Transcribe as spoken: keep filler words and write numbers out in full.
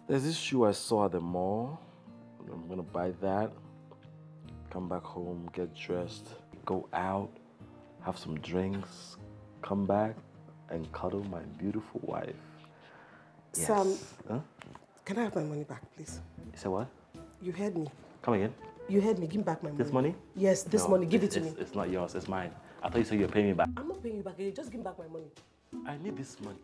There's this shoe I saw at the mall. I'm gonna buy that. Come back home, get dressed, go out, have some drinks, come back, and cuddle my beautiful wife. Yes. Sam, huh? Can I have my money back, please? You said what? You heard me. Come again? You heard me. Give me back my money. This money? Yes, this no, money. Give it to it's, me. It's not yours. It's mine. I thought you said you're paying me back. I'm not paying you back. Just give me back my money. I need this money.